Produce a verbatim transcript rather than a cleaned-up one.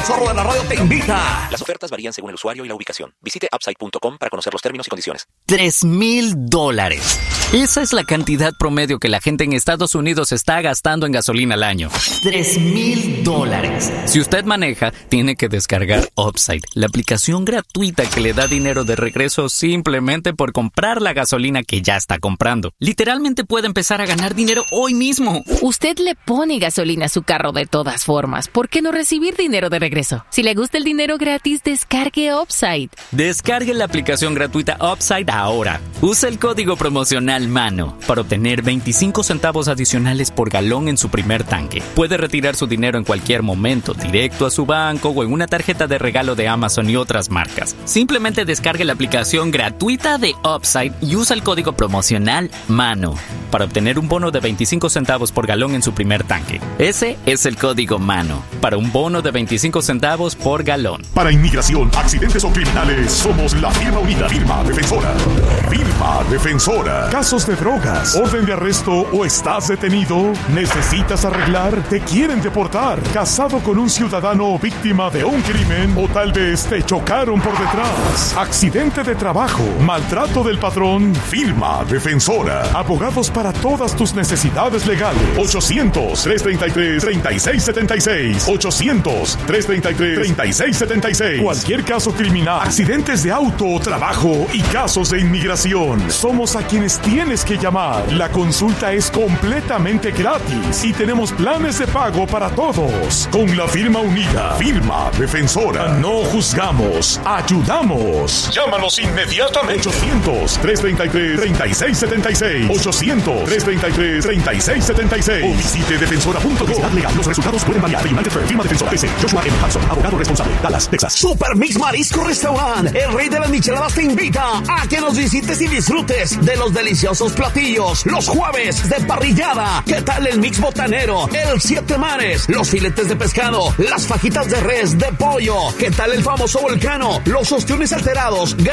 Zorro de la Radio te invita. Las ofertas varían según el usuario y la ubicación. Visite upside punto com para conocer los términos y condiciones. Tres mil dólares. Esa es la cantidad promedio que la gente en Estados Unidos está gastando en gasolina al año. Tres mil dólares. Si usted maneja, tiene que descargar Upside, la aplicación gratuita que le da dinero de regreso simplemente por comprar la gasolina que ya está comprando. Literalmente puede empezar a ganar dinero hoy mismo. Usted le pone gasolina a su carro de todas formas. ¿Por qué no recibir dinero de regreso? Si le gusta el dinero gratis, descargue Upside. Descargue la aplicación gratuita Upside ahora. Use el código promocional MANO para obtener veinticinco centavos adicionales por galón en su primer tanque. Puede retirar su dinero en cualquier momento, directo a su banco o en una tarjeta de regalo de Amazon y otras marcas. Simplemente descargue la aplicación gratuita de Upside y usa el código promocional MANO para obtener un bono de veinticinco centavos por galón en su primer tanque. Ese es el código MANO para un bono de veinticinco centavos por galón. Para inmigración, accidentes o criminales, somos la firma unida, firma defensora. Firma defensora. Casos de drogas, orden de arresto o estás detenido, necesitas arreglar, te quieren deportar, casado con un ciudadano víctima de un crimen o tal vez te chocaron por detrás, accidente de trabajo, maltrato del patrón, firma defensora. Abogados para todas tus necesidades legales. ochocientos, trescientos treinta y tres, treinta y seis setenta y seis. ochocientos, trescientos treinta y tres, treinta y seis setenta y seis. Cualquier caso criminal, accidentes de auto o trabajo y casos de inmigración. Somos a quienes tienes que llamar. La consulta es completamente gratis y tenemos planes de pago para todos. Con la firma unida, firma defensora. No juzgamos, ayudamos. Llámanos inmediatamente. ochocientos, trescientos treinta y tres, treinta y seis setenta y seis. ochocientos, trescientos treinta y tres, treinta y seis setenta y seis. O visite defensora punto com. Legal. Los resultados pueden variar. United Firm, firma defensora. P C. Joshua M. Hudson, abogado responsable. Dallas, Texas. Super Mix Marisco Restaurant, el rey de las micheladas, te invita a que nos visites y disfrutes de los deliciosos platillos. Los jueves de parrillada. ¿Qué tal el mix botanero? El siete mares, los filetes de pescado, las fajitas de res, de pollo. ¿Qué tal el famoso volcano? Los ostiones alterados.